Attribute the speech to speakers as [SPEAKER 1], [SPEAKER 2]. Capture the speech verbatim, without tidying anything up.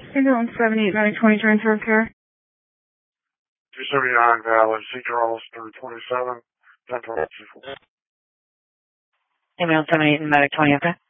[SPEAKER 1] Ambulance seventy-eight Medic twenty transfer of care.
[SPEAKER 2] two seventy-nine Valley, C. Charles, three twenty-seven, ten twelve.
[SPEAKER 3] Ambulance seventy-eight Medic twenty, okay.